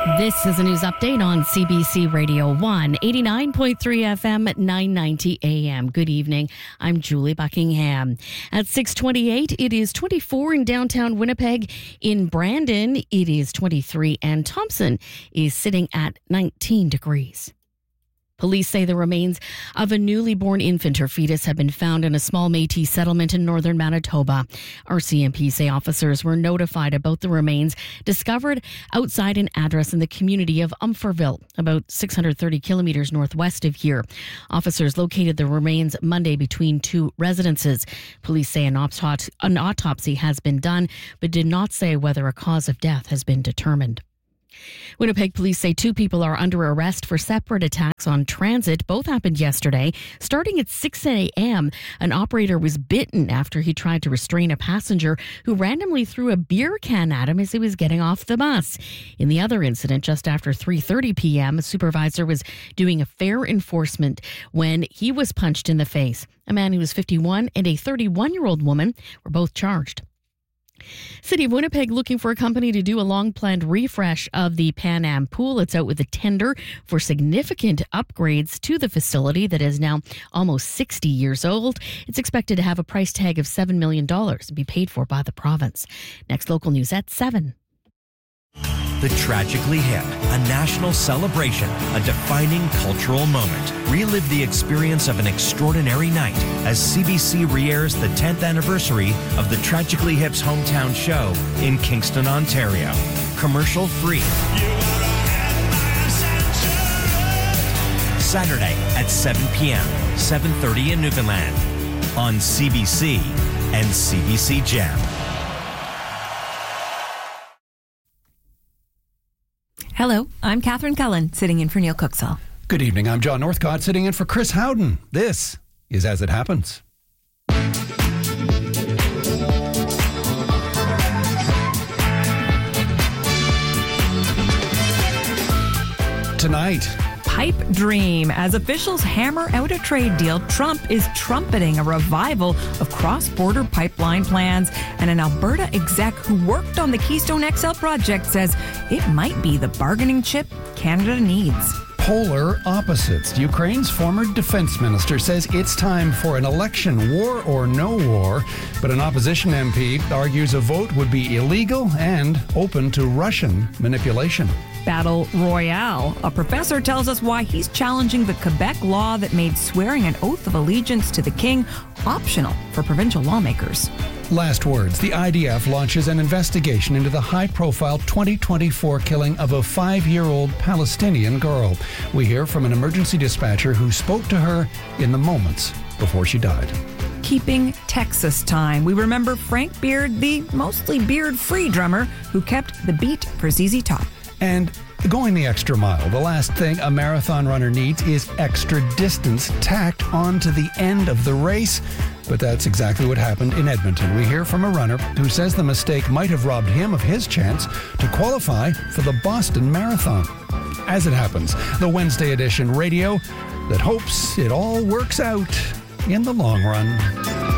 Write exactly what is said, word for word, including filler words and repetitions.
This is a news update on C B C Radio one, eighty-nine point three F M at nine ninety A M. Good evening. I'm Julie Buckingham. At six twenty-eight, it is twenty-four in downtown Winnipeg. In Brandon, it is twenty-three, and Thompson is sitting at nineteen degrees. Police say the remains of a newly born infant or fetus have been found in a small Métis settlement in northern Manitoba. R C M P say officers were notified about the remains discovered outside an address in the community of Umferville, about six hundred thirty kilometers northwest of here. Officers located the remains Monday between two residences. Police say an, autopsy, an autopsy has been done, but did not say whether a cause of death has been determined. Winnipeg police say two people are under arrest for separate attacks on transit. Both happened yesterday. Starting at six a.m., an operator was bitten after he tried to restrain a passenger who randomly threw a beer can at him as he was getting off the bus. In the other incident, just after three thirty p.m., a supervisor was doing a fare enforcement when he was punched in the face. A man who was fifty-one and a thirty-one-year-old woman were both charged. City of Winnipeg looking for a company to do a long-planned refresh of the Pan Am pool. It's out with a tender for significant upgrades to the facility that is now almost sixty years old. It's expected to have a price tag of seven million dollars and be paid for by the province. Next local news at seven. The Tragically Hip, a national celebration, a defining cultural moment. Relive the experience of an extraordinary night as C B C re-airs the tenth anniversary of the Tragically Hip's hometown show in Kingston, Ontario. Commercial free. Saturday at seven p.m., seven thirty in Newfoundland on C B C and C B C Gem. Hello, I'm Catherine Cullen, sitting in for Neil Cooksall. Good evening, I'm John Northcott, sitting in for Chris Howden. This is As It Happens. Tonight, Pipe dream. As officials hammer out a trade deal, Trump is trumpeting a revival of cross-border pipeline plans. And an Alberta exec who worked on the Keystone X L project says it might be the bargaining chip Canada needs. polar opposites. Ukraine's former defense minister says it's time for an election, war or no war. But an opposition M P argues a vote would be illegal and open to Russian manipulation. Battle Royale. A professor tells us why he's challenging the Quebec law that made swearing an oath of allegiance to the king optional for provincial lawmakers. Last words. The I D F launches an investigation into the high-profile twenty twenty-four killing of a five-year-old Palestinian girl. We hear from an emergency dispatcher who spoke to her in the moments before she died. Keeping Texas time. We remember Frank Beard, the mostly beard-free drummer who kept the beat for Z Z Top. And going the extra mile. The last thing a marathon runner needs is extra distance tacked onto the end of the race. But that's exactly what happened in Edmonton. We hear from a runner who says the mistake might have robbed him of his chance to qualify for the Boston Marathon. As it happens, the Wednesday edition radio that hopes it all works out in the long run.